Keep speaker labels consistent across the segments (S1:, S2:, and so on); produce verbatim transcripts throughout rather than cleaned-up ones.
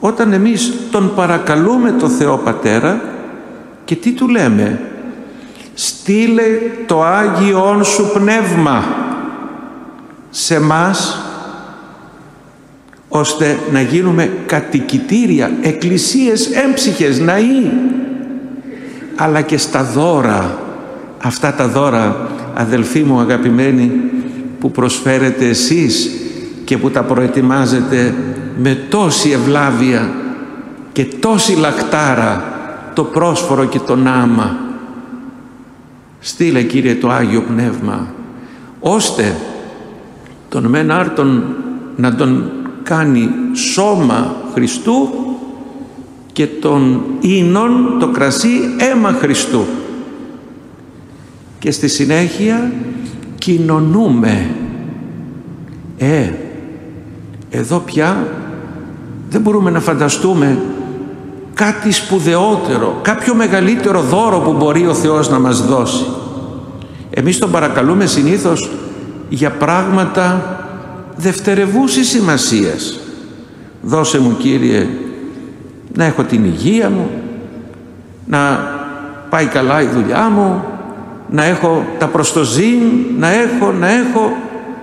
S1: όταν εμείς τον παρακαλούμε το Θεό Πατέρα και τι του λέμε? Στείλε το Άγιον Σου Πνεύμα σε μας, ώστε να γίνουμε κατοικητήρια, εκκλησίες έμψυχες, ναοί, αλλά και στα δώρα. Αυτά τα δώρα, αδελφοί μου αγαπημένοι, που προσφέρετε εσείς και που τα προετοιμάζετε με τόση ευλάβεια και τόση λακτάρα, το πρόσφορο και τον άμα. Στείλε, Κύριε, το Άγιο Πνεύμα, ώστε τον μεν άρτον να τον κάνει σώμα Χριστού και τον ίνον, το κρασί, αίμα Χριστού. Και στη συνέχεια κοινωνούμε. Ε, εδώ πια δεν μπορούμε να φανταστούμε κάτι σπουδαιότερο, κάποιο μεγαλύτερο δώρο που μπορεί ο Θεός να μας δώσει. Εμείς τον παρακαλούμε συνήθως για πράγματα δευτερευούσης σημασίας. Δώσε μου, Κύριε, να έχω την υγεία μου, να πάει καλά η δουλειά μου, να έχω τα προστοζήν, να έχω, να έχω.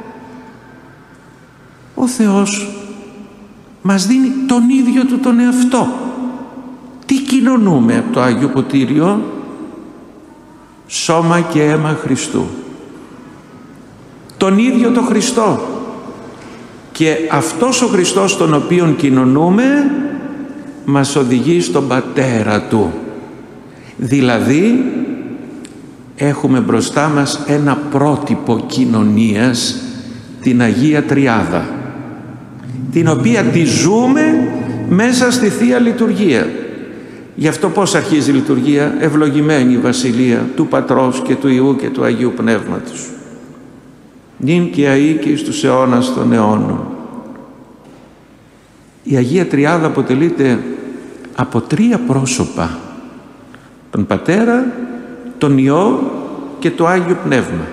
S1: Ο Θεός μας δίνει τον ίδιο Του τον εαυτό. Τι κοινωνούμε από το Άγιο Ποτήριο? Σώμα και αίμα Χριστού. Τον ίδιο το Χριστό. Και αυτός ο Χριστός τον οποίον κοινωνούμε μας οδηγεί στον Πατέρα Του. Δηλαδή έχουμε μπροστά μας ένα πρότυπο κοινωνίας, την Αγία Τριάδα, την οποία τη ζούμε μέσα στη Θεία Λειτουργία. Γι' αυτό πώς αρχίζει η λειτουργία? Ευλογημένη η Βασιλεία του Πατρός και του Υιού και του Αγίου Πνεύματος. Νυν και αεί και εις τους αιώνας των αιώνων. Η Αγία Τριάδα αποτελείται από τρία πρόσωπα. Τον Πατέρα, τον Υιό και το Άγιο Πνεύμα.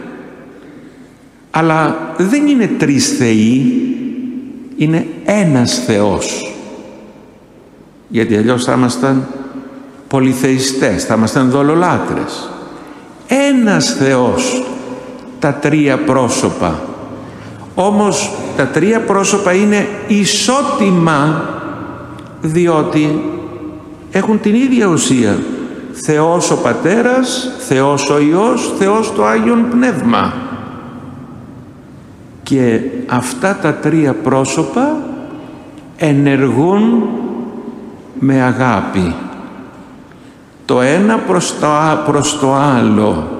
S1: Αλλά δεν είναι τρεις θεοί, είναι ένας Θεός. Γιατί αλλιώς θα ήμασταν πολυθεϊστές, θα ήμασταν δολολάτρες. Ένας Θεός, τα τρία πρόσωπα. Όμως τα τρία πρόσωπα είναι ισότιμα, διότι έχουν την ίδια ουσία. Θεός ο Πατέρας, Θεός ο Υιός, Θεός το Άγιον Πνεύμα. Και αυτά τα τρία πρόσωπα ενεργούν με αγάπη. Το ένα προς το, προς το άλλο.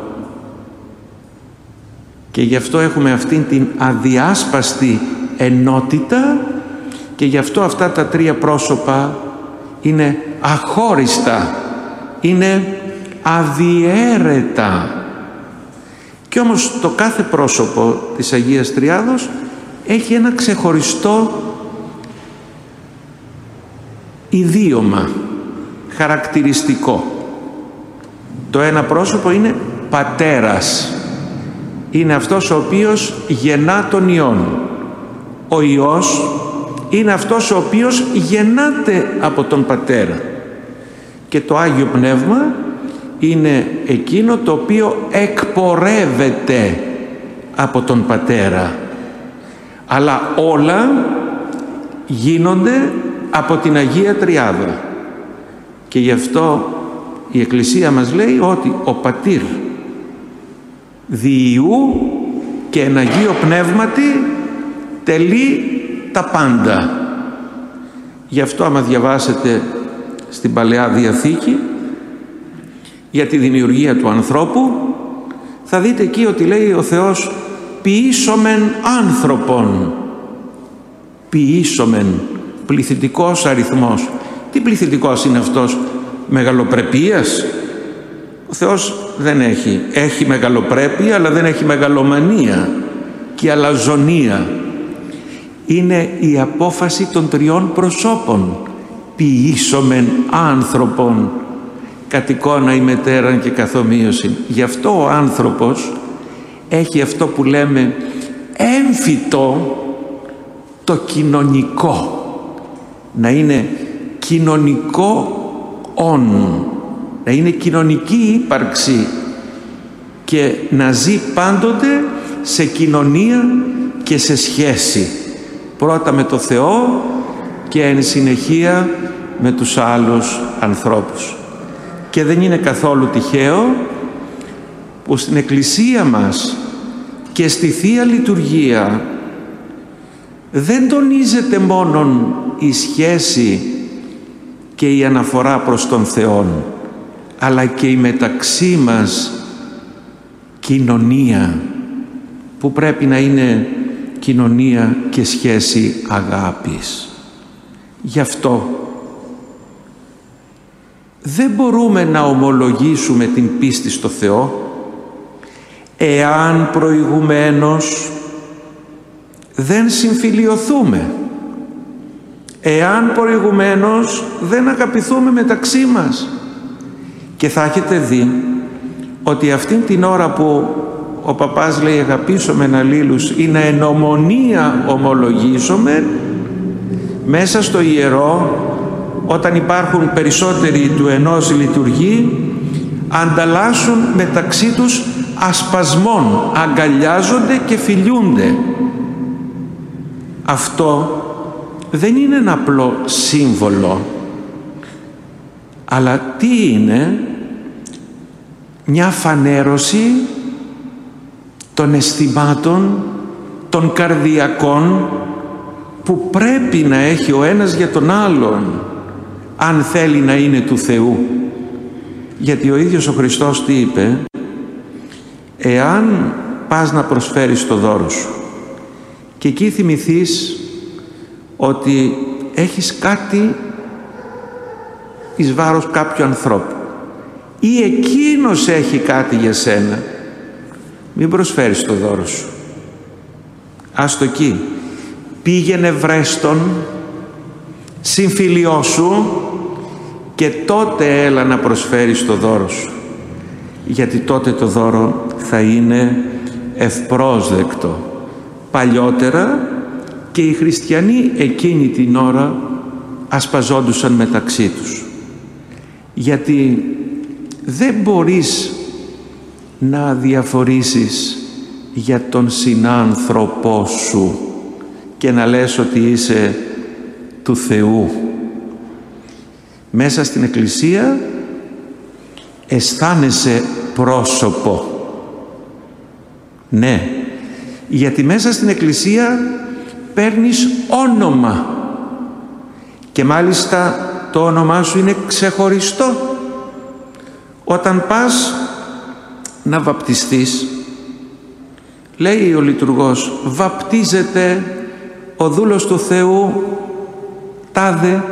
S1: Και γι' αυτό έχουμε αυτήν την αδιάσπαστη ενότητα και γι' αυτό αυτά τα τρία πρόσωπα είναι αχώριστα, είναι αδιέρετα. Κι όμως το κάθε πρόσωπο της Αγίας Τριάδος έχει ένα ξεχωριστό ιδίωμα, χαρακτηριστικό. Το ένα πρόσωπο είναι Πατέρας. Είναι αυτός ο οποίος γεννά τον Υιόν. Ο Υιός είναι αυτός ο οποίος γεννάται από τον Πατέρα. Και το Άγιο Πνεύμα είναι εκείνο το οποίο εκπορεύεται από τον Πατέρα. Αλλά όλα γίνονται από την Αγία Τριάδα. Και γι' αυτό η Εκκλησία μας λέει ότι ο Πατήρ δι' Υιού και εν Αγίο Πνεύματι τελεί τα πάντα. Γι' αυτό άμα διαβάσετε στην Παλαιά Διαθήκη για τη δημιουργία του ανθρώπου, θα δείτε εκεί ότι λέει ο Θεός ποιήσομεν άνθρωπον. Ποιήσομεν, πληθυντικός αριθμός. Τι πληθυντικός είναι αυτός? Μεγαλοπρεπίας? Ο Θεός δεν έχει. Έχει μεγαλοπρέπεια, αλλά δεν έχει μεγαλομανία και αλαζονία. Είναι η απόφαση των τριών προσώπων. Ποιήσομεν άνθρωπον, κατ' εικόνα ημετέραν και καθομοίωσιν. Γι' αυτό ο άνθρωπος έχει αυτό που λέμε έμφυτο το κοινωνικό. Να είναι κοινωνικό «ον», να είναι κοινωνική ύπαρξη και να ζει πάντοτε σε κοινωνία και σε σχέση, πρώτα με το Θεό και εν συνεχεία με τους άλλους ανθρώπους. Και δεν είναι καθόλου τυχαίο που στην Εκκλησία μας και στη Θεία Λειτουργία δεν τονίζεται μόνον η σχέση και η αναφορά προς τον Θεό, αλλά και η μεταξύ μας κοινωνία, που πρέπει να είναι κοινωνία και σχέση αγάπης. Γι' αυτό δεν μπορούμε να ομολογήσουμε την πίστη στο Θεό εάν προηγουμένως δεν συμφιλιωθούμε, εάν προηγουμένως δεν αγαπηθούμε μεταξύ μας. Και θα έχετε δει ότι αυτήν την ώρα που ο παπάς λέει αγαπήσομεν αλλήλους ή να εν ομονία ομολογήσομεν, μέσα στο ιερό, όταν υπάρχουν περισσότεροι του ενός λειτουργοί, ανταλλάσσουν μεταξύ τους ασπασμών, αγκαλιάζονται και φιλιούνται. Αυτό δεν είναι ένα απλό σύμβολο, αλλά τι είναι? Μια φανέρωση των αισθημάτων, των καρδιακών που πρέπει να έχει ο ένας για τον άλλον, αν θέλει να είναι του Θεού. Γιατί ο ίδιος ο Χριστός τι είπε? Εάν πας να προσφέρεις το δώρο σου και εκεί θυμηθείς ότι έχεις κάτι εις βάρος κάποιου ανθρώπου ή εκείνος έχει κάτι για σένα, μην προσφέρεις το δώρο σου. Ας το εκεί. Πήγαινε βρες τον, συμφιλιώσου και τότε έλα να προσφέρεις το δώρο σου. Γιατί τότε το δώρο θα είναι ευπρόσδεκτο. Παλιότερα και οι χριστιανοί εκείνη την ώρα ασπαζόντουσαν μεταξύ τους. Γιατί δεν μπορείς να διαφορήσεις για τον συνάνθρωπό σου και να λες ότι είσαι του Θεού. Μέσα στην Εκκλησία αισθάνεσαι πρόσωπο. Ναι, γιατί μέσα στην Εκκλησία παίρνεις όνομα και μάλιστα το όνομά σου είναι ξεχωριστό. Όταν πας να βαπτιστείς, λέει ο λειτουργός, βαπτίζεται ο δούλος του Θεού τάδε.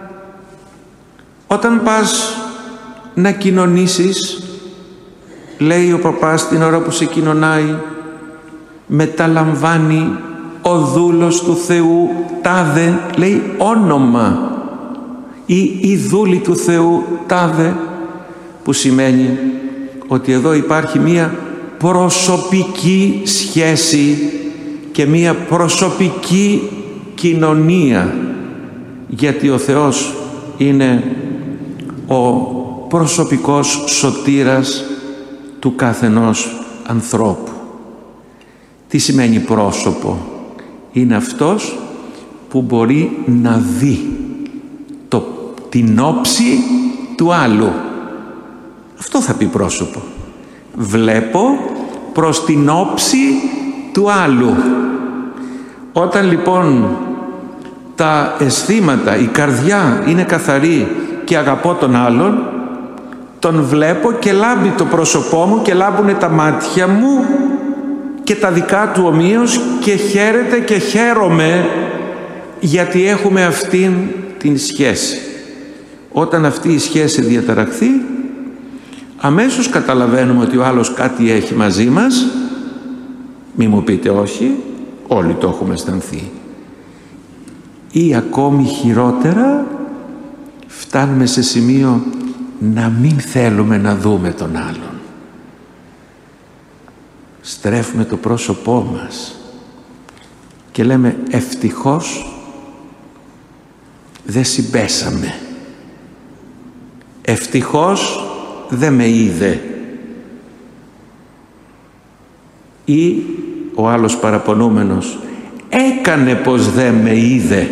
S1: Όταν πας να κοινωνήσεις, λέει ο παπάς την ώρα που σε κοινωνάει, μεταλαμβάνει ο δούλος του Θεού τάδε, λέει όνομα, ή η δούλη του Θεού τάδε, που σημαίνει ότι εδώ υπάρχει μία προσωπική σχέση και μία προσωπική κοινωνία, γιατί ο Θεός είναι ο προσωπικός σωτήρας του καθενός ανθρώπου. Τι σημαίνει πρόσωπο? Είναι αυτός που μπορεί να δει το, την όψη του άλλου. Αυτό θα πει πρόσωπο. Βλέπω προς την όψη του άλλου. Όταν λοιπόν τα αισθήματα, η καρδιά είναι καθαρή και αγαπώ τον άλλον, τον βλέπω και λάμπει το πρόσωπό μου και λάμπουνε τα μάτια μου και τα δικά του ομοίως και χαίρεται και χαίρομαι γιατί έχουμε αυτήν την σχέση. Όταν αυτή η σχέση διαταραχθεί, αμέσως καταλαβαίνουμε ότι ο άλλος κάτι έχει μαζί μας. Μη μου πείτε όχι, όλοι το έχουμε αισθανθεί. Ή ακόμη χειρότερα, φτάνουμε σε σημείο να μην θέλουμε να δούμε τον άλλον. Στρέφουμε το πρόσωπό μας και λέμε ευτυχώς δεν συμπέσαμε. ευτυχώς δεν με είδε. Ή ο άλλος παραπονούμενος, έκανε πως δεν με είδε.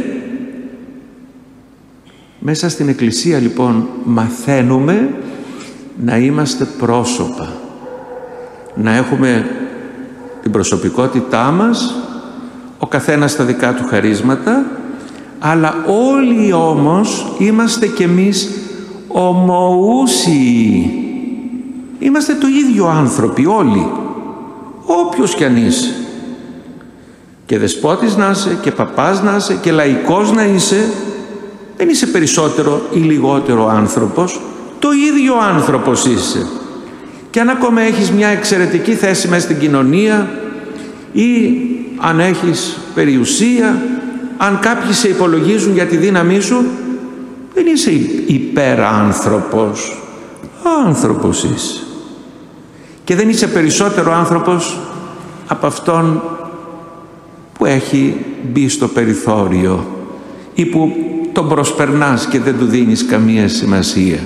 S1: Μέσα στην Εκκλησία λοιπόν μαθαίνουμε να είμαστε πρόσωπα, να έχουμε την προσωπικότητά μας, ο καθένας τα δικά του χαρίσματα, αλλά όλοι όμως είμαστε κι εμείς ομοούσιοι. Είμαστε το ίδιο άνθρωποι όλοι, όποιος κι αν είσαι. Και δεσπότης να είσαι, και παπάς να είσαι, και λαϊκός να είσαι, δεν είσαι περισσότερο ή λιγότερο άνθρωπος, το ίδιο άνθρωπος είσαι. Και αν ακόμα έχεις μια εξαιρετική θέση μέσα στην κοινωνία, ή αν έχεις περιουσία, αν κάποιοι σε υπολογίζουν για τη δύναμή σου, δεν είσαι υπεράνθρωπος, άνθρωπος είσαι. Και δεν είσαι περισσότερο άνθρωπος από αυτόν που έχει μπει στο περιθώριο ή που τον προσπερνάς και δεν του δίνεις καμία σημασία.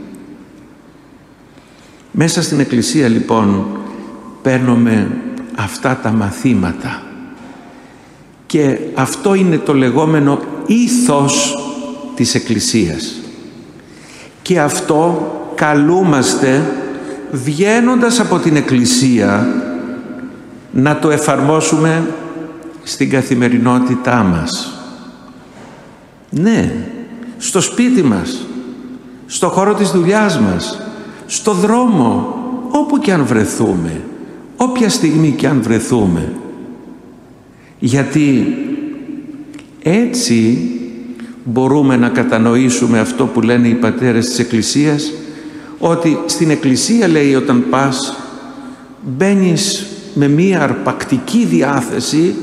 S1: Μέσα στην Εκκλησία λοιπόν παίρνουμε αυτά τα μαθήματα και αυτό είναι το λεγόμενο ήθος της Εκκλησίας, και αυτό καλούμαστε βγαίνοντας από την Εκκλησία να το εφαρμόσουμε στην καθημερινότητά μας. Ναι, στο σπίτι μας, στο χώρο της δουλειάς μας, στο δρόμο, όπου και αν βρεθούμε, όποια στιγμή και αν βρεθούμε. Γιατί έτσι μπορούμε να κατανοήσουμε αυτό που λένε οι πατέρες της Εκκλησίας, ότι στην Εκκλησία, λέει, όταν πας, μπαίνεις με μία αρπακτική διάθεση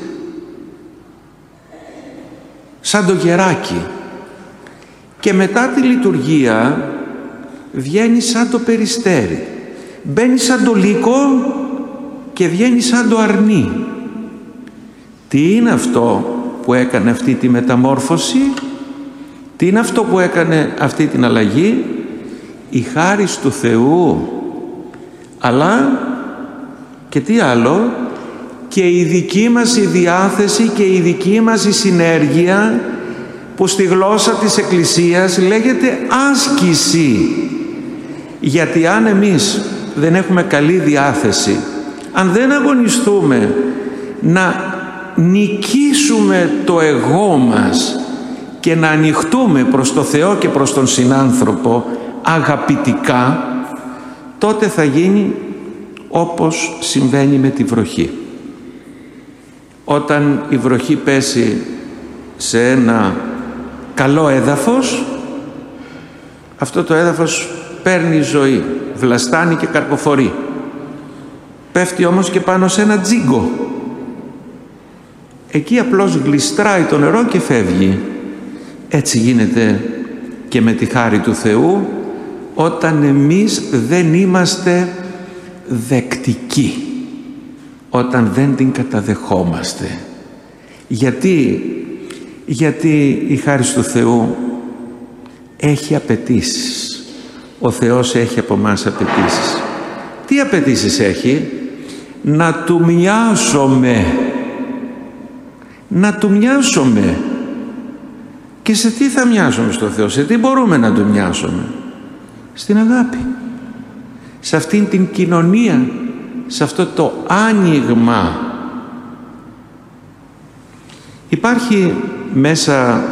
S1: σαν το γεράκι, και μετά τη λειτουργία βγαίνει σαν το περιστέρι, μπαίνει σαν το λύκο και βγαίνει σαν το αρνί. Τι είναι αυτό που έκανε αυτή τη μεταμόρφωση? Τι είναι αυτό που έκανε αυτή την αλλαγή? Η χάρις του Θεού, αλλά και τι άλλο, και η δική μας η διάθεση και η δική μας η συνέργεια, που στη γλώσσα της Εκκλησίας λέγεται άσκηση. Γιατί αν εμείς δεν έχουμε καλή διάθεση, αν δεν αγωνιστούμε να νικήσουμε το εγώ μας και να ανοιχτούμε προς το Θεό και προς τον συνάνθρωπο αγαπητικά, τότε θα γίνει όπως συμβαίνει με τη βροχή. Όταν η βροχή πέσει σε ένα καλό έδαφος, αυτό το έδαφος παίρνει ζωή, βλαστάνει και καρποφορεί. Πέφτει όμως και πάνω σε ένα τζίγκο. Εκεί απλώς γλιστράει το νερό και φεύγει. Έτσι γίνεται και με τη χάρη του Θεού, όταν εμείς δεν είμαστε δεκτικοί, όταν δεν την καταδεχόμαστε. Γιατί, γιατί η χάρη του Θεού έχει απαιτήσεις. Ο Θεός έχει από μας απαιτήσεις. Τι απαιτήσεις έχει? Να Του μοιάσουμε. Να Του μοιάσουμε. Και σε τι θα μοιάσουμε στο Θεό? Σε τι μπορούμε να Του μοιάσουμε? Στην αγάπη. Σε αυτήν την κοινωνία, σε αυτό το άνοιγμα. Υπάρχει μέσα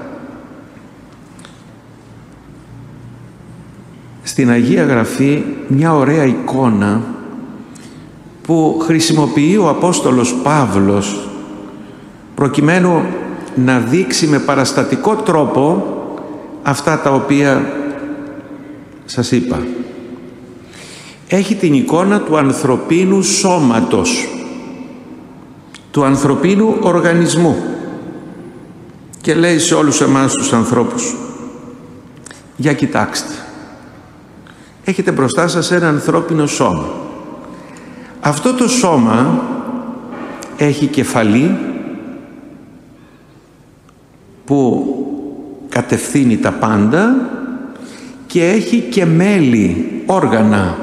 S1: στην Αγία Γραφή μια ωραία εικόνα που χρησιμοποιεί ο Απόστολος Παύλος προκειμένου να δείξει με παραστατικό τρόπο αυτά τα οποία σας είπα. Έχει την εικόνα του ανθρωπίνου σώματος, του ανθρωπίνου οργανισμού, και λέει σε όλους εμάς τους ανθρώπους: για κοιτάξτε, έχετε μπροστά σας ένα ανθρώπινο σώμα. Αυτό το σώμα έχει κεφαλή που κατευθύνει τα πάντα και έχει και μέλη, όργανα.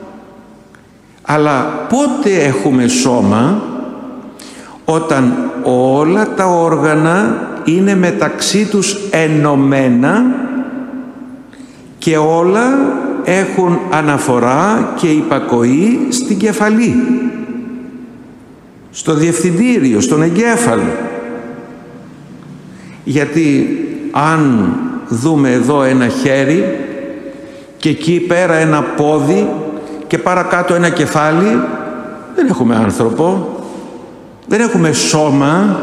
S1: Αλλά πότε έχουμε σώμα? Όταν όλα τα όργανα είναι μεταξύ τους ενωμένα και όλα έχουν αναφορά και υπακοή στην κεφαλή, στο διευθυντήριο, στον εγκέφαλο. Γιατί αν δούμε εδώ ένα χέρι και εκεί πέρα ένα πόδι και παρακάτω ένα κεφάλι, δεν έχουμε άνθρωπο, δεν έχουμε σώμα,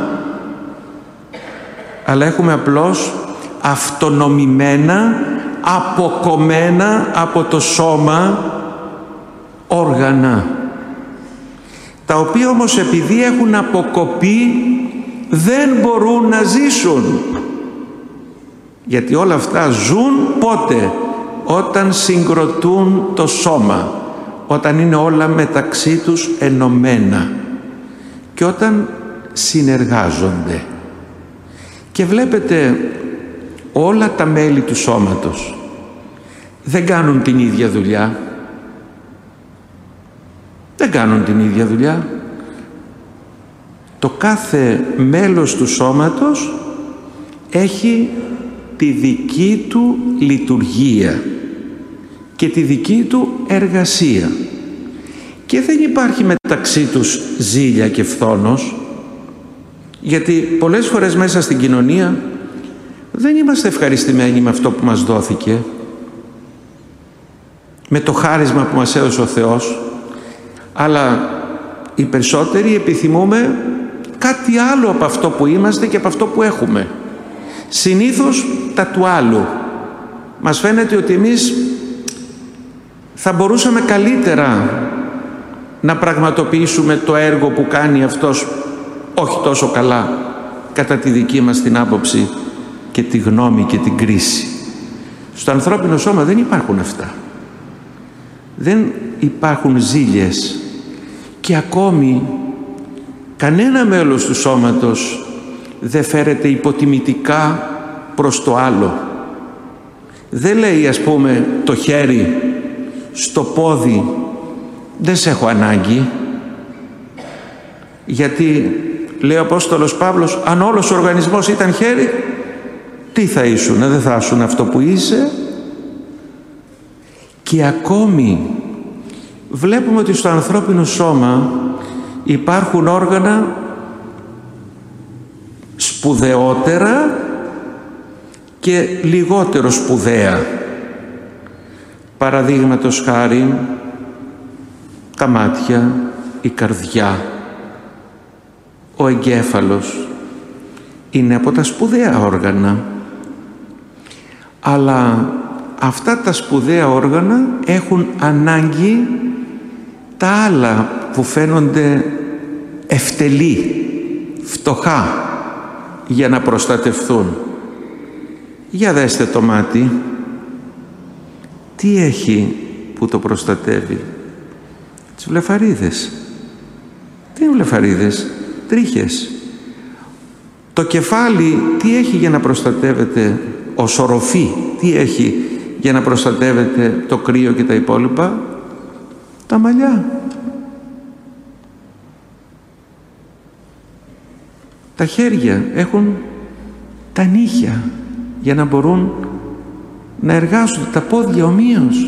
S1: αλλά έχουμε απλώς αυτονομημένα, αποκομμένα από το σώμα όργανα, τα οποία όμως επειδή έχουν αποκοπεί δεν μπορούν να ζήσουν. Γιατί όλα αυτά ζουν πότε? Όταν συγκροτούν το σώμα, όταν είναι όλα μεταξύ τους ενωμένα και όταν συνεργάζονται. Και βλέπετε, όλα τα μέλη του σώματος δεν κάνουν την ίδια δουλειά. Δεν κάνουν την ίδια δουλειά. Το κάθε μέλος του σώματος έχει τη δική του λειτουργία και τη δική του εργασία. Και δεν υπάρχει μεταξύ τους ζήλια και φθόνος, γιατί πολλές φορές μέσα στην κοινωνία δεν είμαστε ευχαριστημένοι με αυτό που μας δόθηκε, με το χάρισμα που μας έδωσε ο Θεός, αλλά οι περισσότεροι επιθυμούμε κάτι άλλο από αυτό που είμαστε και από αυτό που έχουμε. Συνήθως τα του άλλου. Μας φαίνεται ότι εμείς θα μπορούσαμε καλύτερα να πραγματοποιήσουμε το έργο που κάνει αυτός όχι τόσο καλά κατά τη δική μας την άποψη και τη γνώμη και την κρίση. Στο ανθρώπινο σώμα δεν υπάρχουν αυτά. Δεν υπάρχουν ζήλιες και ακόμη κανένα μέλος του σώματος δεν φέρεται υποτιμητικά προς το άλλο. Δεν λέει, ας πούμε, το χέρι στο πόδι, δεν σε έχω ανάγκη, γιατί λέει ο Απόστολος Παύλος, αν όλος ο οργανισμός ήταν χέρι, τι θα ήσουν? Δεν θα ήσουν αυτό που είσαι. Και ακόμη βλέπουμε ότι στο ανθρώπινο σώμα υπάρχουν όργανα σπουδαιότερα και λιγότερο σπουδαία. Παραδείγματος χάρη, τα μάτια, η καρδιά, ο εγκέφαλος είναι από τα σπουδαία όργανα. Αλλά αυτά τα σπουδαία όργανα έχουν ανάγκη τα άλλα που φαίνονται ευτελή, φτωχά, για να προστατευθούν. Για δέστε το μάτι. Τι έχει που το προστατεύει? Τις βλεφαρίδες. Τι είναι βλεφαρίδες? Τρίχες. Το κεφάλι τι έχει για να προστατεύεται? Ο οροφή τι έχει για να προστατεύεται το κρύο και τα υπόλοιπα? Τα μαλλιά. Τα χέρια έχουν τα νύχια για να μπορούν να εργάζονται, τα πόδια ομοίως.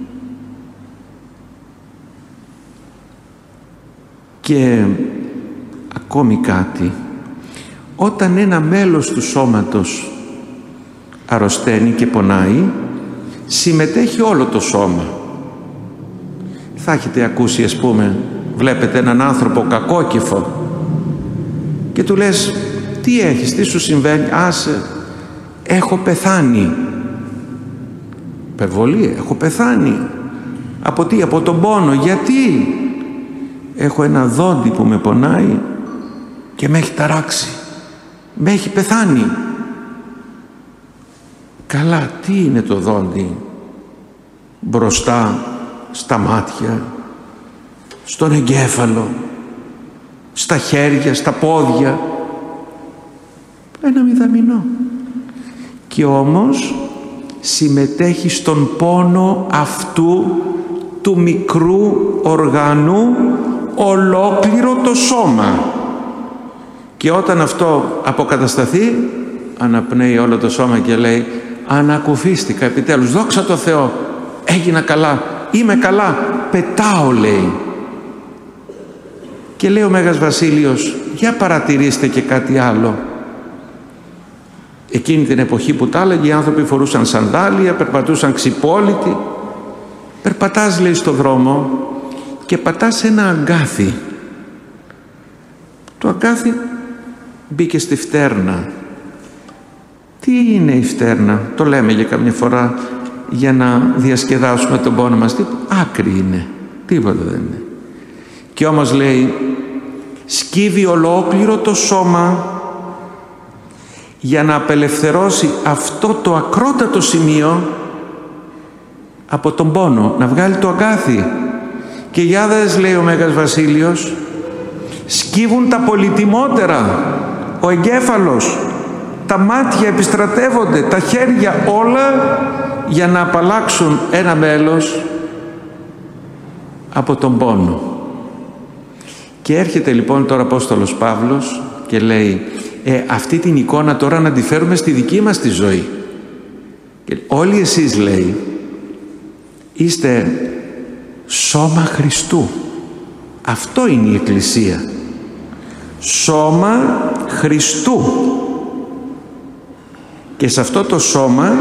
S1: Και ακόμη κάτι, όταν ένα μέλος του σώματος αρρωσταίνει και πονάει, συμμετέχει όλο το σώμα. Θα έχετε ακούσει, ας πούμε, βλέπετε έναν άνθρωπο κακόκεφο και του λες, τι έχεις, τι σου συμβαίνει? Άσε, έχω πεθάνει. Υπερβολή, έχω πεθάνει. Από τι? Από τον πόνο. Γιατί? Έχω ένα δόντι που με πονάει και με έχει ταράξει, με έχει πεθάνει. Καλά, τι είναι το δόντι? Μπροστά στα μάτια, στον εγκέφαλο, στα χέρια, στα πόδια, ένα μηδαμινό. Και όμως συμμετέχει στον πόνο αυτού του μικρού οργάνου ολόκληρο το σώμα. Και όταν αυτό αποκατασταθεί, αναπνέει όλο το σώμα και λέει ανακουφίστηκα επιτέλους, δόξα τω Θεώ, έγινα καλά, είμαι καλά, πετάω, λέει. Και λέει ο Μέγας Βασίλειος, για παρατηρήστε και κάτι άλλο. Εκείνη την εποχή που τα έλεγε, οι άνθρωποι φορούσαν σανδάλια, περπατούσαν ξυπόλυτοι. Περπατάς, λέει, στο δρόμο και πατάς ένα αγκάθι. Το αγκάθι μπήκε στη φτέρνα. Τι είναι η φτέρνα? Το λέμε για καμιά φορά για να διασκεδάσουμε τον πόνο μας. Τι άκρη είναι, τίποτα δεν είναι. Και όμως, λέει, σκύβει ολόκληρο το σώμα για να απελευθερώσει αυτό το ακρότατο σημείο από τον πόνο, να βγάλει το αγκάθι. Και για δες, λέει ο Μέγας Βασίλειος, σκύβουν τα πολυτιμότερα, ο εγκέφαλος, τα μάτια επιστρατεύονται, τα χέρια, όλα για να απαλλάξουν ένα μέλος από τον πόνο. Και έρχεται λοιπόν τώρα ο Απόστολος Παύλος και λέει ε, αυτή την εικόνα τώρα να τη φέρουμε στη δική μας τη ζωή. Και όλοι εσείς, λέει, είστε σώμα Χριστού. Αυτό είναι η Εκκλησία. Σώμα Χριστού. Και σε αυτό το σώμα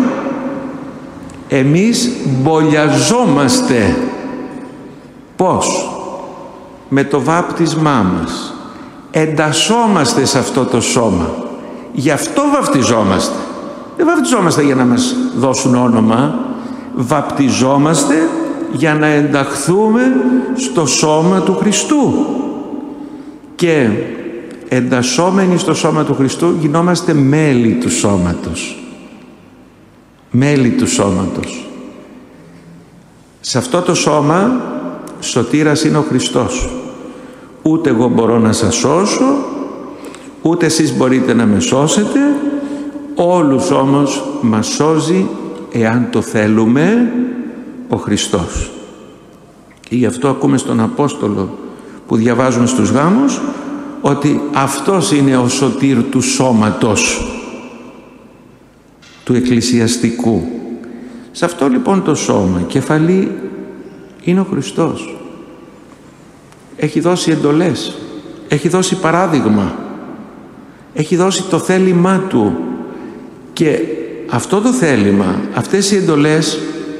S1: εμείς μπολιαζόμαστε. Πώς? Με το βάπτισμά μας. Εντασσόμαστε σε αυτό το σώμα. Γι' αυτό βαπτιζόμαστε. Δεν βαπτιζόμαστε για να μας δώσουν όνομα. Βαπτιζόμαστε για να ενταχθούμε στο σώμα του Χριστού. Και εντασσόμενοι στο σώμα του Χριστού γινόμαστε μέλη του σώματος. Μέλη του σώματος. Σε αυτό το σώμα σωτήρας είναι ο Χριστός. Ούτε εγώ μπορώ να σας σώσω, ούτε εσείς μπορείτε να με σώσετε. Όλους όμως μας σώζει, εάν το θέλουμε, ο Χριστός. Και γι' αυτό ακούμε στον Απόστολο που διαβάζουμε στους γάμους ότι αυτός είναι ο σωτήρ του σώματος, του εκκλησιαστικού. Σε αυτό λοιπόν το σώμα, κεφαλή είναι ο Χριστός. Έχει δώσει εντολές, έχει δώσει παράδειγμα, έχει δώσει το θέλημά του. Και αυτό το θέλημα, αυτές οι εντολές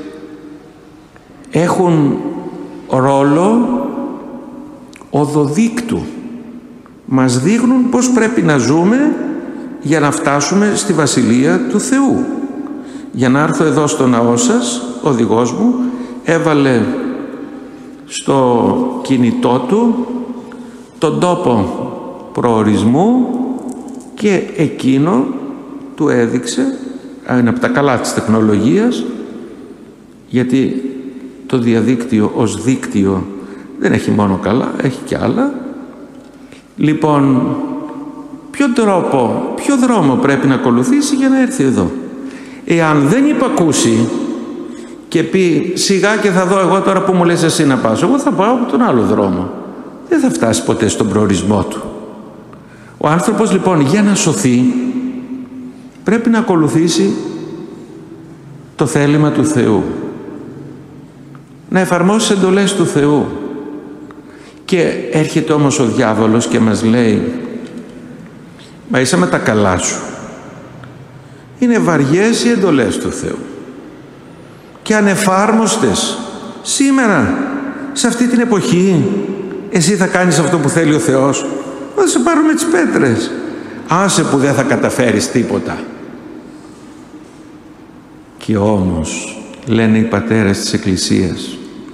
S1: έχουν ρόλο οδοδείκτου. Μας δείχνουν πώς πρέπει να ζούμε για να φτάσουμε στη Βασιλεία του Θεού. Για να έρθω εδώ στο ναό σας, ο οδηγός μου έβαλε στο κινητό του τον τόπο προορισμού και εκείνο του έδειξε, είναι από τα καλά της τεχνολογίας, γιατί το διαδίκτυο ως δίκτυο δεν έχει μόνο καλά, έχει και άλλα. Λοιπόν, ποιο τρόπο, ποιο δρόμο πρέπει να ακολουθήσει για να έρθει εδώ? Εάν δεν υπακούσει και πει σιγά και θα δω εγώ τώρα που μου λες εσύ να πάω, εγώ θα πάω από τον άλλο δρόμο, δεν θα φτάσει ποτέ στον προορισμό του. Ο άνθρωπος λοιπόν για να σωθεί πρέπει να ακολουθήσει το θέλημα του Θεού, να εφαρμόσει εντολές του Θεού. Και έρχεται όμως ο διάβολος και μας λέει, μα είσαι με τα καλά σου, είναι βαριές οι εντολές του Θεού και ανεφάρμοστες. Σήμερα, σε αυτή την εποχή, εσύ θα κάνεις αυτό που θέλει ο Θεός? Θα σε πάρουμε τις πέτρες. Άσε που δεν θα καταφέρεις τίποτα. Και όμως, λένε οι πατέρες της Εκκλησίας,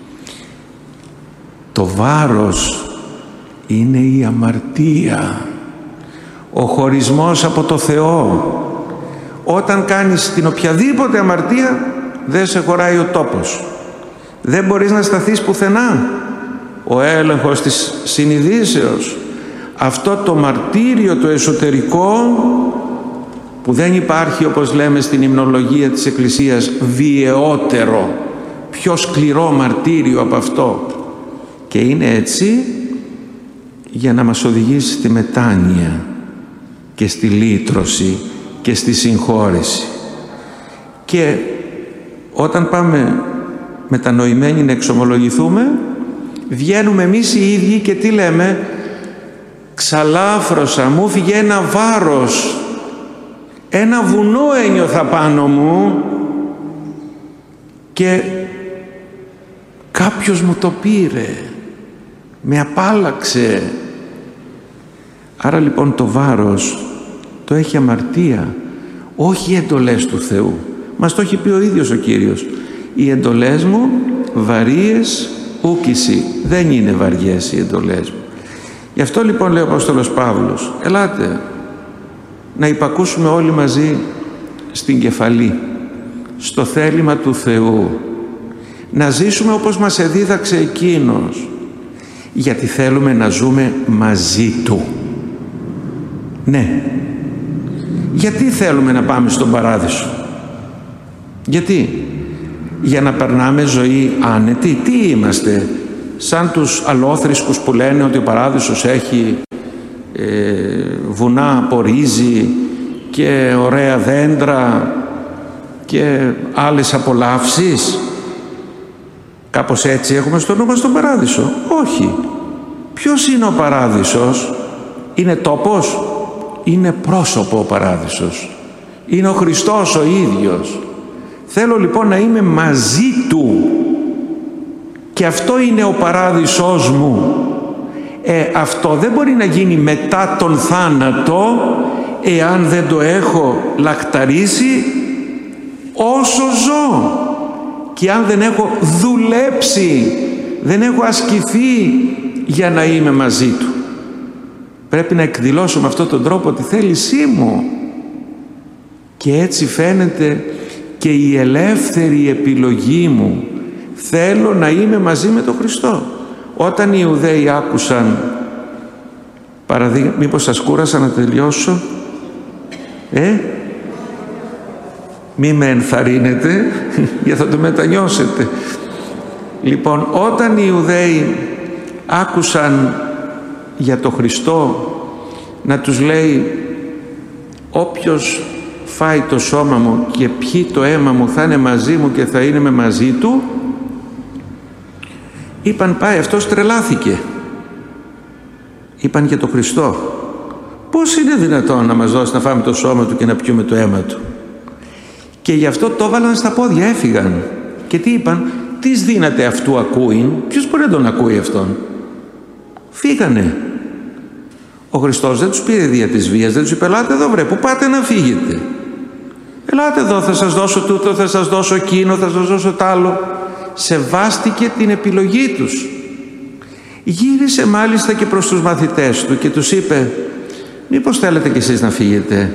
S1: το βάρος είναι η αμαρτία, ο χωρισμός από το Θεό. Όταν κάνεις την οποιαδήποτε αμαρτία, δεν σε χωράει ο τόπος. Δεν μπορείς να σταθείς πουθενά. Ο έλεγχος της συνειδήσεως, αυτό το μαρτύριο το εσωτερικό που δεν υπάρχει, όπως λέμε στην υμνολογία της Εκκλησίας, βιαιότερο, πιο σκληρό μαρτύριο από αυτό. Και είναι έτσι για να μας οδηγήσει στη μετάνοια και στη λύτρωση και στη συγχώρεση. Και όταν πάμε μετανοημένοι να εξομολογηθούμε, βγαίνουμε εμείς οι ίδιοι και τι λέμε? Ξαλάφρωσα, μου φύγε ένα βάρος, ένα βουνό ένιωθα πάνω μου και κάποιος μου το πήρε, με απάλαξε. Άρα λοιπόν το βάρος το έχει αμαρτία, όχι οι εντολές του Θεού. Μας το έχει πει ο ίδιος ο Κύριος. Οι εντολές μου βαρείες ούκηση, δεν είναι βαριές οι εντολές μου. Γι' αυτό λοιπόν λέει ο Απόστολος Παύλος, ελάτε να υπακούσουμε όλοι μαζί στην κεφαλή, στο θέλημα του Θεού, να ζήσουμε όπως μας εδίδαξε Εκείνος, γιατί θέλουμε να ζούμε μαζί Του. Ναι. Γιατί θέλουμε να πάμε στον Παράδεισο? Γιατί? Για να περνάμε ζωή άνετη? Τι είμαστε? Σαν τους αλόθρησκους που λένε ότι ο Παράδεισος έχει ε, βουνά από ρύζι και ωραία δέντρα και άλλες απολαύσεις? Κάπως έτσι έχουμε στο νου μας τον Παράδεισο? Όχι. Ποιος είναι ο Παράδεισος? Είναι τόπος? Είναι πρόσωπο ο Παράδεισος. Είναι ο Χριστός ο ίδιος. Θέλω λοιπόν να είμαι μαζί Του και αυτό είναι ο Παράδεισός μου. Ε, αυτό δεν μπορεί να γίνει μετά τον θάνατο εάν δεν το έχω λαχταρίσει όσο ζω και αν δεν έχω δουλέψει, δεν έχω ασκηθεί για να είμαι μαζί Του. Πρέπει να εκδηλώσω με αυτόν τον τρόπο τη θέλησή μου και έτσι φαίνεται και η ελεύθερη επιλογή μου. Θέλω να είμαι μαζί με τον Χριστό. Όταν οι Ιουδαίοι άκουσαν, παραδείγμα, μήπως σας κούρασα να τελειώσω? Ε? Μη με ενθαρρύνετε, γιατί θα το μετανιώσετε. Λοιπόν, όταν οι Ιουδαίοι άκουσαν για το Χριστό να τους λέει, όποιος φάει το σώμα μου και πιει το αίμα μου θα είναι μαζί μου και θα είναι με μαζί του, είπαν, πάει, αυτός τρελάθηκε. Είπαν για το Χριστό, πώς είναι δυνατόν να μας δώσει να φάμε το σώμα του και να πιούμε το αίμα του? Και γι' αυτό το έβαλαν στα πόδια, έφυγαν. Και τι είπαν? Τις δύναται αυτού ακούειν? Ποιος μπορεί να τον ακούει αυτόν? Φύγανε. Ο Χριστός δεν τους πήρε δια της βίας, δεν τους είπε, ελάτε εδώ βρε, που πάτε να φύγετε? Ελάτε εδώ, θα σας δώσω τούτο, θα σας δώσω εκείνο, θα σας δώσω τ' άλλο. Σεβάστηκε την επιλογή τους. Γύρισε μάλιστα και προς τους μαθητές του και τους είπε, μήπως θέλετε κι εσείς να φύγετε?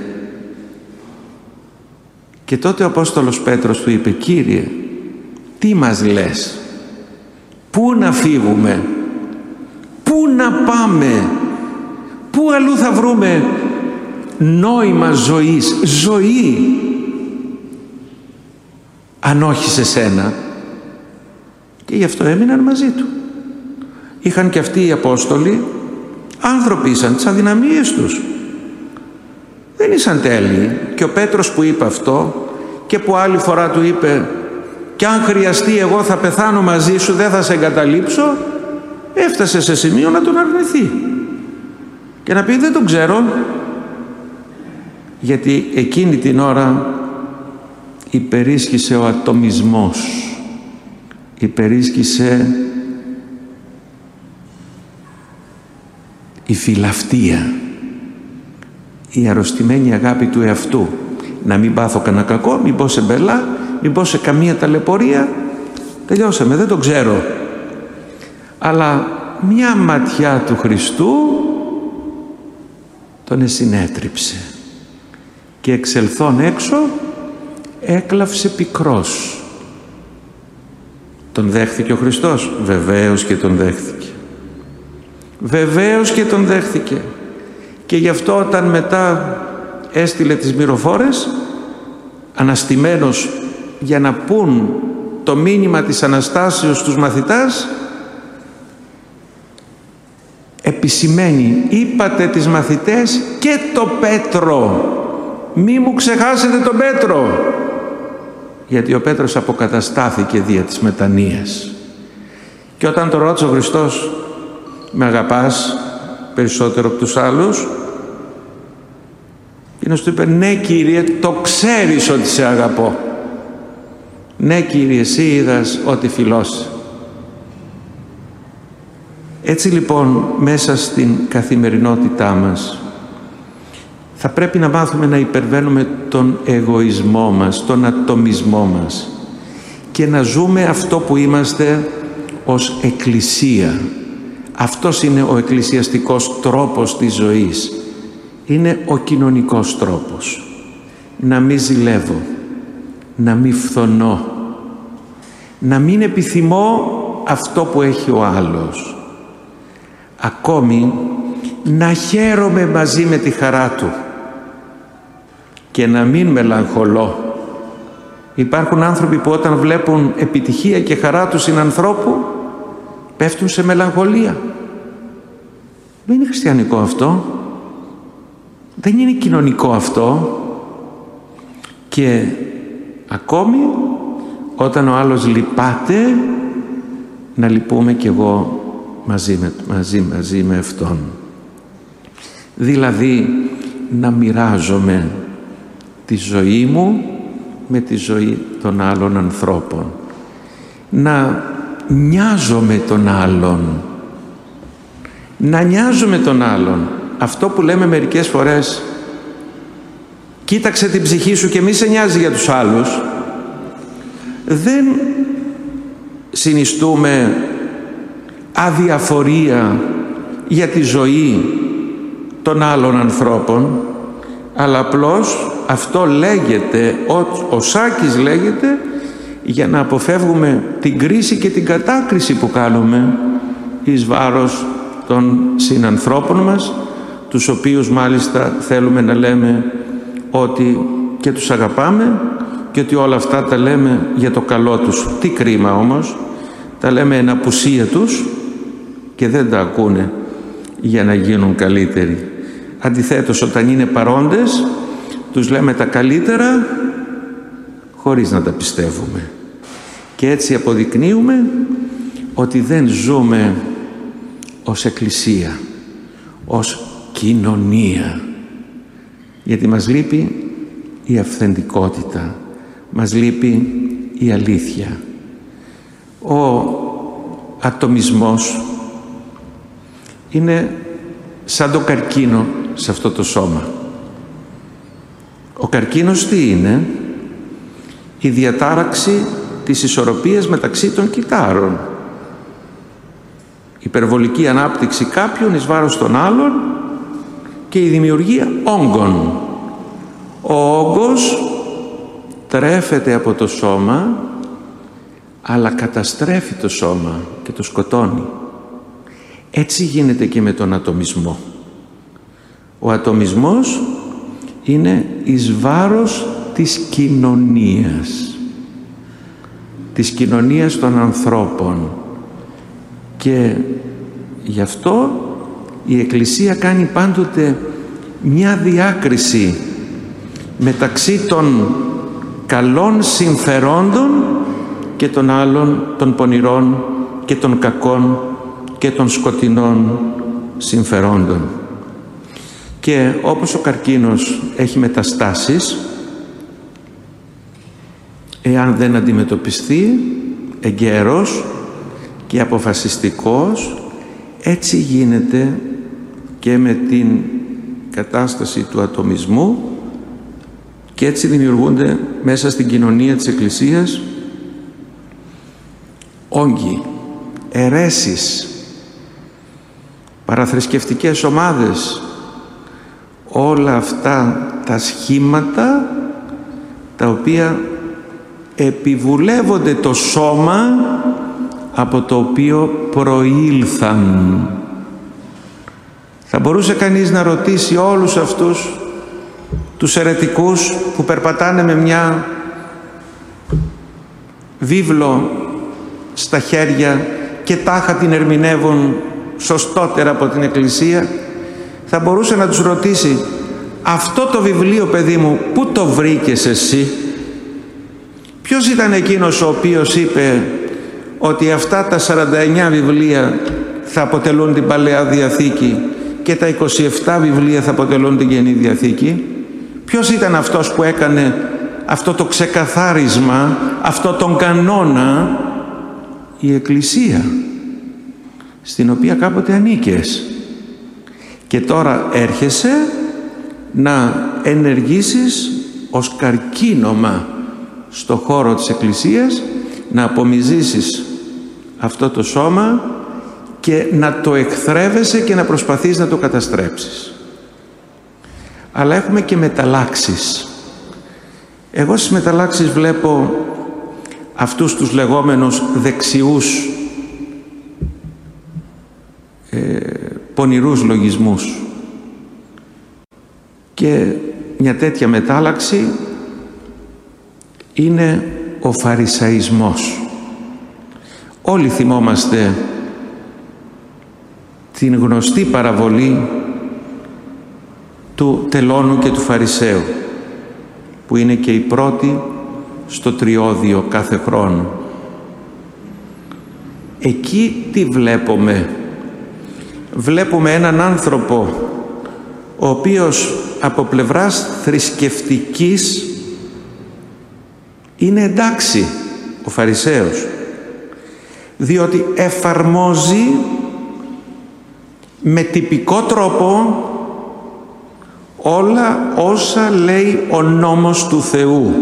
S1: Και τότε ο Απόστολος Πέτρος του είπε, Κύριε, τι μας λες? Πού να φύγουμε? Πού να πάμε? Πού αλλού θα βρούμε νόημα ζωής, ζωή, αν όχι σε σένα? Και γι' αυτό έμειναν μαζί του. Είχαν και αυτοί οι Απόστολοι, άνθρωποι ήσαν, τις αδυναμίες τους. Δεν ήσαν τέλειοι. Και ο Πέτρος που είπε αυτό και που άλλη φορά του είπε, κι αν χρειαστεί εγώ θα πεθάνω μαζί σου, δεν θα σε εγκαταλείψω, έφτασε σε σημείο να τον αρνηθεί και να πει, δεν τον ξέρω, γιατί εκείνη την ώρα υπερίσχυσε ο ατομισμός, υπερίσχυσε η φιλαυτία, η αρρωστημένη αγάπη του εαυτού. Να μην πάθω κανένα κακό, μην πω σε μπελά, μην πω σε καμία ταλαιπωρία, τελειώσαμε, δεν τον ξέρω. Αλλά μια ματιά του Χριστού τον εσυνέτριψε και εξελθών έξω έκλαυσε πικρός. Τον δέχθηκε ο Χριστός? Βεβαίως και τον δέχθηκε. Βεβαίως και τον δέχθηκε. Και γι' αυτό όταν μετά έστειλε τις μυροφόρες αναστημένος για να πούν το μήνυμα της Αναστάσεως στους μαθητάς, επισημαίνει, είπατε τις μαθητές και το Πέτρο, μη μου ξεχάσετε τον Πέτρο, γιατί ο Πέτρος αποκαταστάθηκε δια της μετανοίας. Και όταν το ρώτησε ο Χριστός, με αγαπάς περισσότερο από τους άλλους? Εκείνος του είπε, ναι Κύριε, το ξέρεις ότι σε αγαπώ. Ναι Κύριε, εσύ είδας ότι φιλώσαι. Έτσι λοιπόν μέσα στην καθημερινότητά μας θα πρέπει να μάθουμε να υπερβαίνουμε τον εγωισμό μας, τον ατομισμό μας και να ζούμε αυτό που είμαστε ως Εκκλησία. Αυτός είναι ο εκκλησιαστικός τρόπος της ζωής. Είναι ο κοινωνικός τρόπος. Να μην ζηλεύω, να μην φθονώ, να μην επιθυμώ αυτό που έχει ο άλλος. Ακόμη να χαίρομαι μαζί με τη χαρά του και να μην μελαγχολώ. Υπάρχουν άνθρωποι που όταν βλέπουν επιτυχία και χαρά του συνανθρώπου πέφτουν σε μελαγχολία. Δεν είναι χριστιανικό αυτό. Δεν είναι κοινωνικό αυτό. Και ακόμη όταν ο άλλος λυπάται, να λυπούμε κι εγώ μαζί με, μαζί, μαζί με αυτόν. Δηλαδή να μοιράζομαι τη ζωή μου με τη ζωή των άλλων ανθρώπων. Να νοιάζομαι τον άλλον. Να νοιάζομαι τον άλλον. Αυτό που λέμε μερικές φορές, κοίταξε την ψυχή σου και μη σε νοιάζει για τους άλλους, δεν συνιστούμε αδιαφορία για τη ζωή των άλλων ανθρώπων, αλλά απλώς αυτό λέγεται, ο, ο Σάκης λέγεται, για να αποφεύγουμε την κρίση και την κατάκριση που κάνουμε εις βάρος των συνανθρώπων μας, τους οποίους μάλιστα θέλουμε να λέμε ότι και τους αγαπάμε και ότι όλα αυτά τα λέμε για το καλό τους. Τι κρίμα όμως, τα λέμε εν απουσία τους και δεν τα ακούνε για να γίνουν καλύτεροι. Αντιθέτως, όταν είναι παρόντες, τους λέμε τα καλύτερα χωρίς να τα πιστεύουμε. Και έτσι αποδεικνύουμε ότι δεν ζούμε ως Εκκλησία, ως κοινωνία. Γιατί μας λείπει η αυθεντικότητα, μας λείπει η αλήθεια. Ο ατομισμός είναι σαν το καρκίνο σε αυτό το σώμα. Ο καρκίνος τι είναι? Η διατάραξη της ισορροπίας μεταξύ των κυτάρων. Υπερβολική ανάπτυξη κάποιων εις βάρος των άλλων και η δημιουργία όγκων. Ο όγκος τρέφεται από το σώμα, αλλά καταστρέφει το σώμα και το σκοτώνει. Έτσι γίνεται και με τον ατομισμό. Ο ατομισμός είναι εις βάρος της κοινωνίας, της κοινωνίας των ανθρώπων. Και γι' αυτό η Εκκλησία κάνει πάντοτε μια διάκριση μεταξύ των καλών συμφερόντων και των άλλων, των πονηρών και των κακών και των σκοτεινών συμφερόντων. Και όπως ο καρκίνος έχει μεταστάσεις, εάν δεν αντιμετωπιστεί εγκαίρος και αποφασιστικός, έτσι γίνεται και με την κατάσταση του ατομισμού και έτσι δημιουργούνται μέσα στην κοινωνία της Εκκλησίας όγκοι, αιρέσεις, παραθρησκευτικές ομάδες, όλα αυτά τα σχήματα τα οποία επιβουλεύονται το σώμα από το οποίο προήλθαν. Θα μπορούσε κανείς να ρωτήσει όλους αυτούς τους αιρετικούς που περπατάνε με μια βίβλο στα χέρια και τάχα την ερμηνεύουν σωστότερα από την Εκκλησία, θα μπορούσε να τους ρωτήσει, αυτό το βιβλίο, παιδί μου, πού το βρήκες εσύ? Ποιος ήταν εκείνος ο οποίος είπε ότι αυτά τα σαράντα εννέα βιβλία θα αποτελούν την Παλαιά Διαθήκη και τα είκοσι επτά βιβλία θα αποτελούν την Καινή Διαθήκη? Ποιος ήταν αυτός που έκανε αυτό το ξεκαθάρισμα, αυτό τον κανόνα? Η Εκκλησία, στην οποία κάποτε ανήκες. Και τώρα έρχεσαι να ενεργήσεις ως καρκίνωμα στο χώρο της Εκκλησίας, να απομυζήσεις αυτό το σώμα και να το εχθρεύεσαι και να προσπαθείς να το καταστρέψεις. Αλλά έχουμε και μεταλλάξεις. Εγώ στις μεταλλάξεις βλέπω αυτούς τους λεγόμενους δεξιούς ε, πονηρούς λογισμούς. Και μια τέτοια μετάλλαξη είναι ο φαρισαϊσμός. Όλοι θυμόμαστε την γνωστή παραβολή του τελώνου και του Φαρισαίου, που είναι και η πρώτη στο τριώδιο κάθε χρόνο. Εκεί τι βλέπουμε? Βλέπουμε έναν άνθρωπο ο οποίος από πλευράς θρησκευτικής είναι εντάξει, ο Φαρισαίος, διότι εφαρμόζει με τυπικό τρόπο όλα όσα λέει ο νόμος του Θεού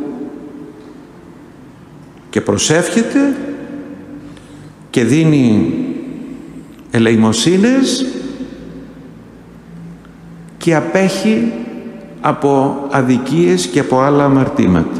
S1: και προσεύχεται και δίνει ελεημοσύνες και απέχει από αδικίες και από άλλα αμαρτήματα.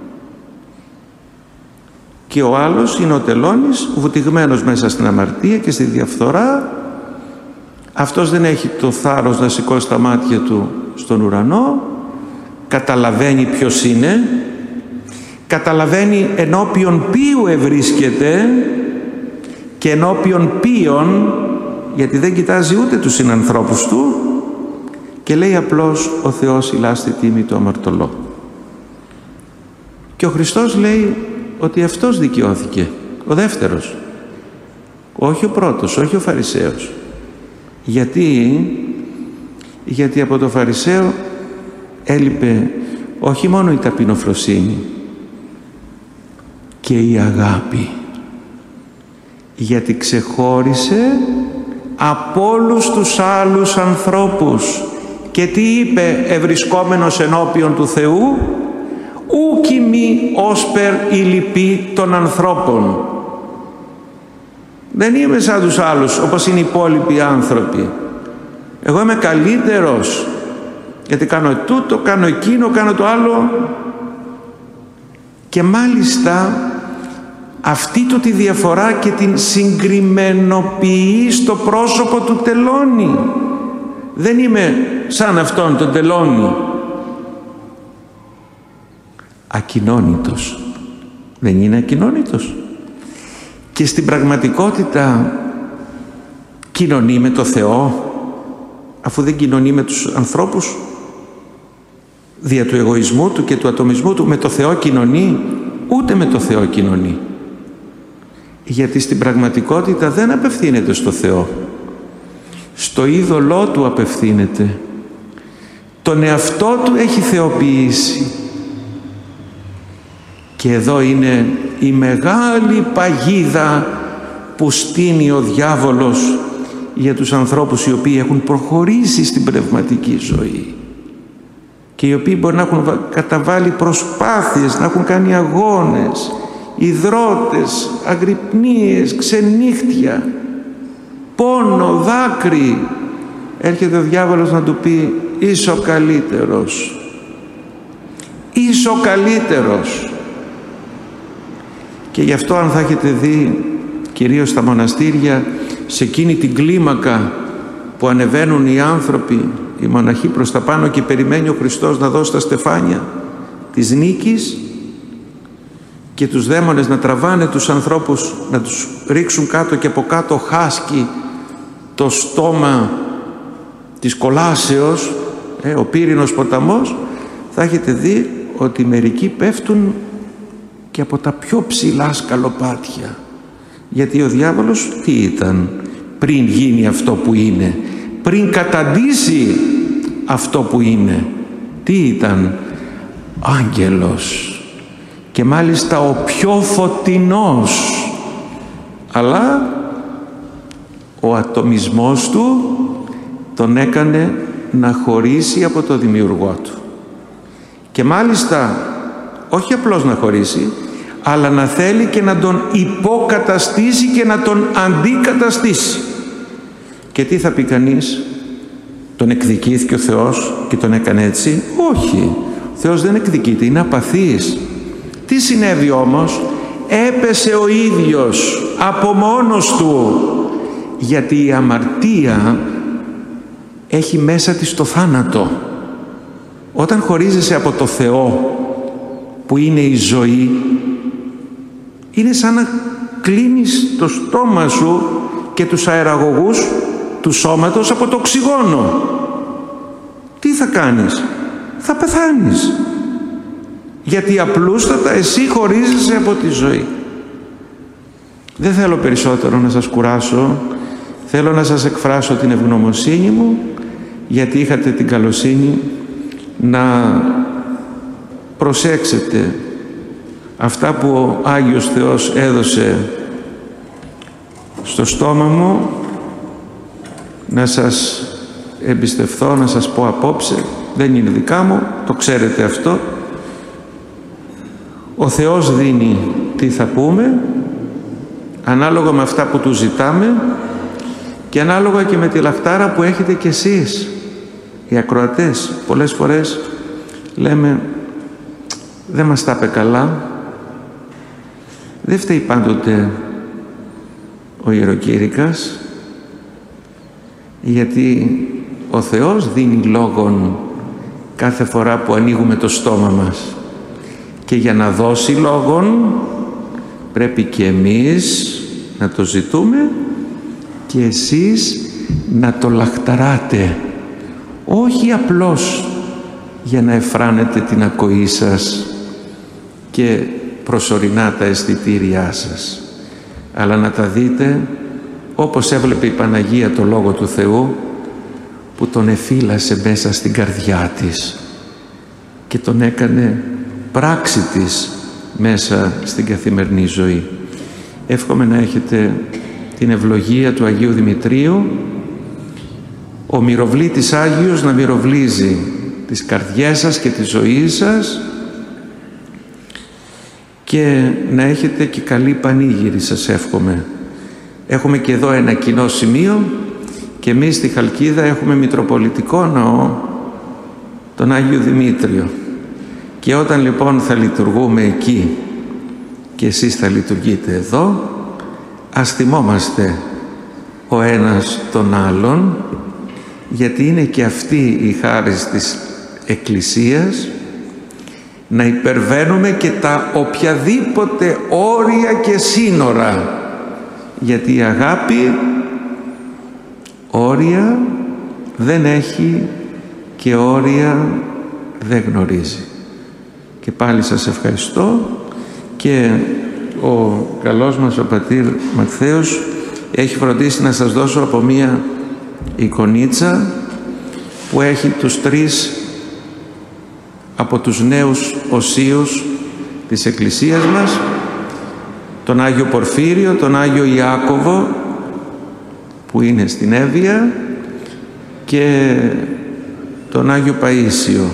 S1: Και ο άλλος είναι ο τελώνης, βουτυγμένος μέσα στην αμαρτία και στη διαφθορά. Αυτός δεν έχει το θάρρος να σηκώσει τα μάτια του στον ουρανό, καταλαβαίνει ποιος είναι, καταλαβαίνει ενώπιον ποιου ευρίσκεται και ενώπιον ποιον, γιατί δεν κοιτάζει ούτε τους συνανθρώπους του, και λέει απλώς ο Θεός ηλάστη τίμη το αμαρτωλό. Και ο Χριστός λέει ότι αυτός δικαιώθηκε, ο δεύτερος, όχι ο πρώτος, όχι ο Φαρισαίος. Γιατί, γιατί από το Φαρισαίο έλειπε όχι μόνο η ταπεινοφροσύνη και η αγάπη, γιατί ξεχώρισε από όλους τους άλλους ανθρώπους. Και τι είπε ευρισκόμενος ενώπιον του Θεού? «Ούκ ημί όσπερ η λυπή των ανθρώπων». Δεν είμαι σαν τους άλλους, όπως είναι οι υπόλοιποι άνθρωποι. Εγώ είμαι καλύτερος, γιατί κάνω τούτο, κάνω εκείνο, κάνω το άλλο. Και μάλιστα αυτή του τη διαφορά και την συγκριμενοποιεί στο πρόσωπο του τελώνη. Δεν είμαι σαν αυτόν τον τελώνη. Ακοινώνητος. Δεν είναι ακοινώνητος? Και στην πραγματικότητα κοινωνεί με το Θεό, αφού δεν κοινωνεί με τους ανθρώπους? Δια του εγωισμού του και του ατομισμού του με το Θεό κοινωνεί? Ούτε με το Θεό κοινωνεί. Γιατί στην πραγματικότητα δεν απευθύνεται στο Θεό. Στο είδωλό του απευθύνεται. Τον εαυτό του έχει θεοποιήσει. Και εδώ είναι η μεγάλη παγίδα που στείνει ο διάβολος για τους ανθρώπους οι οποίοι έχουν προχωρήσει στην πνευματική ζωή και οι οποίοι μπορεί να έχουν καταβάλει προσπάθειες, να έχουν κάνει αγώνες, υδρότες, αγρυπνίες, ξενύχτια, πόνο, δάκρυ. Έρχεται ο διάβολος να του πει είσαι ο καλύτερος, είσαι ο καλύτερος. Και γι' αυτό, αν θα έχετε δει κυρίως στα μοναστήρια, σε εκείνη την κλίμακα που ανεβαίνουν οι άνθρωποι οι μοναχοί προς τα πάνω και περιμένει ο Χριστός να δώσει τα στεφάνια της νίκης και τους δαίμονες να τραβάνε τους ανθρώπους, να τους ρίξουν κάτω και από κάτω χάσκει το στόμα της κολάσεως, ε, ο πύρινος ποταμός, θα έχετε δει ότι μερικοί πέφτουν και από τα πιο ψηλά σκαλοπάτια. Γιατί ο διάβολος τι ήταν πριν γίνει αυτό που είναι, πριν καταντήσει αυτό που είναι? Τι ήταν? Άγγελος, και μάλιστα ο πιο φωτεινός, αλλά ο ατομισμός του τον έκανε να χωρίσει από το δημιουργό του. Και μάλιστα όχι απλώς να χωρίσει, αλλά να θέλει και να τον υποκαταστήσει και να τον αντικαταστήσει. Και τι θα πει κανείς? Τον εκδικήθηκε ο Θεός και τον έκανε έτσι? Όχι, ο Θεός δεν εκδικείται, είναι απαθής. Τι συνέβη όμως? Έπεσε ο ίδιος από μόνος του, γιατί η αμαρτία έχει μέσα της το θάνατο. Όταν χωρίζεσαι από το Θεό που είναι η ζωή, είναι σαν να κλείνεις το στόμα σου και τους αεραγωγούς του σώματος από το οξυγόνο. Τι θα κάνεις? Θα πεθάνεις, γιατί απλούστατα εσύ χωρίζεσαι από τη ζωή. Δεν θέλω περισσότερο να σας κουράσω. Θέλω να σας εκφράσω την ευγνωμοσύνη μου, γιατί είχατε την καλοσύνη να προσέξετε αυτά που ο Άγιος Θεός έδωσε στο στόμα μου, να σας εμπιστευθώ, να σας πω απόψε. Δεν είναι δικά μου, το ξέρετε αυτό. Ο Θεός δίνει τι θα πούμε, ανάλογα με αυτά που Του ζητάμε και ανάλογα και με τη λαχτάρα που έχετε κι εσείς, οι ακροατές. Πολλές φορές λέμε, δεν μας τα είπε καλά. Δεν φταίει πάντοτε ο ιεροκήρυκας, γιατί ο Θεός δίνει λόγον κάθε φορά που ανοίγουμε το στόμα μας. Και για να δώσει λόγον πρέπει και εμείς να το ζητούμε και εσείς να το λαχταράτε, όχι απλώς για να εφράνετε την ακοή σας και προσωρινά τα αισθητήριά σας, αλλά να τα δείτε όπως έβλεπε η Παναγία το Λόγο του Θεού, που τον εφύλασε μέσα στην καρδιά της και τον έκανε πράξη της μέσα στην καθημερινή ζωή. Εύχομαι να έχετε την ευλογία του Αγίου Δημητρίου, ο μυροβλήτης Άγιος να μυροβλίζει τις καρδιές σας και τη ζωή σας, και να έχετε και καλή πανήγυρη, σας εύχομαι. Έχουμε και εδώ ένα κοινό σημείο, και εμείς στη Χαλκίδα έχουμε μητροπολιτικό ναό, τον Άγιο Δημήτριο. Και όταν λοιπόν θα λειτουργούμε εκεί και εσείς θα λειτουργείτε εδώ, ας θυμόμαστε ο ένας τον άλλον, γιατί είναι και αυτή η χάρις της Εκκλησίας, να υπερβαίνουμε και τα οποιαδήποτε όρια και σύνορα, γιατί η αγάπη όρια δεν έχει και όρια δεν γνωρίζει. Και πάλι σας ευχαριστώ, και ο καλός μας ο πατήρ Ματθαίος έχει φροντίσει να σας δώσω από μία εικονίτσα που έχει τους τρεις από τους νέους οσίους της Εκκλησίας μας, τον Άγιο Πορφύριο, τον Άγιο Ιάκωβο που είναι στην Εύβοια και τον Άγιο Παΐσιο.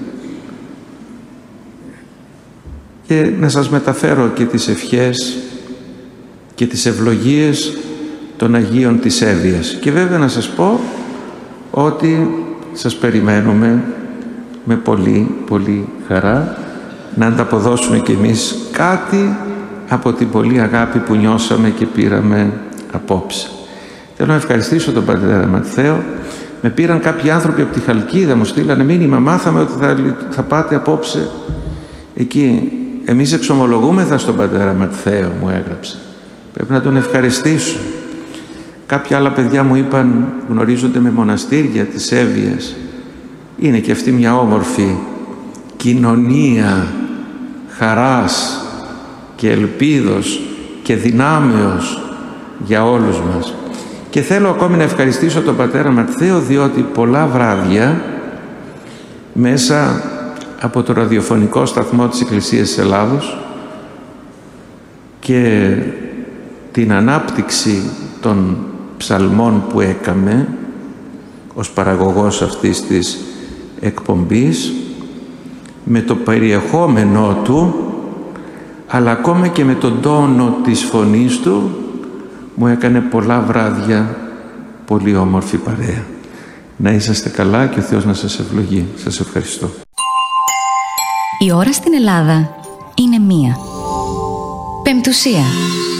S1: Και να σας μεταφέρω και τις ευχές και τις ευλογίες των Αγίων της Εύβοιας. Και βέβαια να σας πω ότι σας περιμένουμε με πολύ πολύ χαρά να ανταποδώσουμε κι εμείς κάτι από την πολλή αγάπη που νιώσαμε και πήραμε απόψε. Θέλω να ευχαριστήσω τον πατέρα Ματθαίο, Με πήραν κάποιοι άνθρωποι από τη Χαλκίδα, μου στείλανε μήνυμα, μάθαμε ότι θα, θα πάτε απόψε εκεί. Εμείς εξομολογούμεθα στον πατέρα Ματθαίο, μου έγραψε. Πρέπει να τον ευχαριστήσω. Κάποια άλλα παιδιά μου είπαν, γνωρίζονται με μοναστήρια της Εύβοιας. Είναι και αυτή μια όμορφη κοινωνία χαράς και ελπίδος και δυνάμεως για όλους μας. Και θέλω ακόμη να ευχαριστήσω τον πατέρα Ματθαίο, διότι πολλά βράδια μέσα από το ραδιοφωνικό σταθμό της Εκκλησίας της Ελλάδος και την ανάπτυξη των ψαλμών που έκαμε ως παραγωγός αυτής της εκπομπής, με το περιεχόμενό του αλλά ακόμα και με τον τόνο της φωνής του, μου έκανε πολλά βράδια πολύ όμορφη παρέα. Να είσαστε καλά και ο Θεός να σας ευλογεί. Σας ευχαριστώ.
S2: Η ώρα στην Ελλάδα είναι μία. Πεμπτουσία.